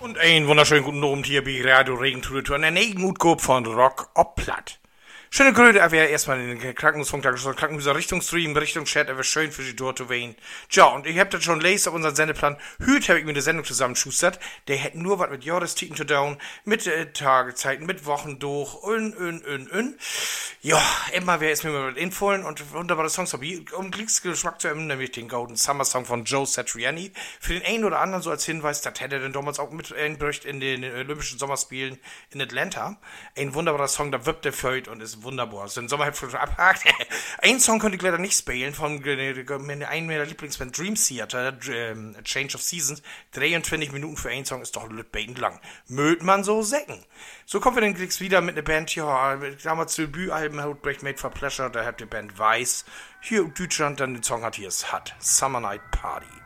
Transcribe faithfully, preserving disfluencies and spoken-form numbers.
Und einen wunderschönen guten Abend hier bei Radio Regentour an der Negenutgruppe von Rock ob Platt. Schöne Grüße, er wäre erstmal in den Krankenhausfunk, Krankenhäuser Richtung Stream, Richtung Chat, er wäre schön für die dort zu wählen. Tja, und ich hab das schon lesen auf unseren Sendeplan. Hüt hab ich mir eine Sendung zusammenschustert. Der hätte nur was mit Jahrestiten zu tun, mit äh, Tagezeiten, mit Wochen durch, und, und, und, und. Ja, immer wer ist mir mal mit infallen und wunderbare Songs hab ich. Um Glücksgeschmack zu haben, nämlich den Golden Summer Song von Joe Satriani. Für den einen oder anderen so als Hinweis, das hätte er denn damals auch mit eingebracht in den Olympischen Sommerspielen in Atlanta. Ein wunderbarer Song, da wirbt der Feut und ist wunderbar. So ein Sommer hat schon abhakt. Ein Song konnte ich leider nicht spielen von einem meiner Lieblingsband Dream Theater, ähm, Change of Seasons. dreiundzwanzig Minuten für einen Song ist doch lütbetend lang. Mögt man so säcken. So kommen wir dann gleich wieder mit einer Band, ja, damals Debütalben Outbreak Made for Pleasure, da hat die Band Weiß. Hier in Deutschland dann den Song hat hier, es hat Summer Night Party.